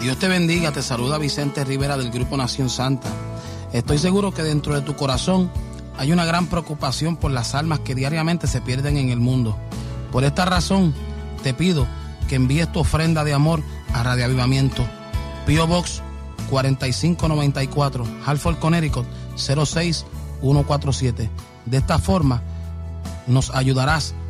Dios te bendiga, te saluda Vicente Rivera del Grupo Nación Santa. Estoy seguro que dentro de tu corazón hay una gran preocupación por las almas que diariamente se pierden en el mundo. Por esta razón, te pido que envíes tu ofrenda de amor a Radio Avivamiento. P.O. Box 4594, Hartford, Connecticut 06147. De esta forma, nos ayudarás